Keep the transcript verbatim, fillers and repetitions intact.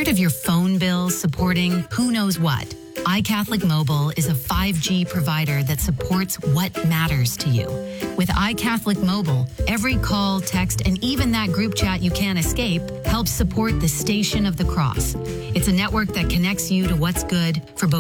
of your phone bill supporting who knows what? iCatholic Mobile is a five G provider that supports what matters to you. With iCatholic Mobile, every call, text, and even that group chat you can't escape helps support the Station of the Cross. It's a network that connects you to what's good for both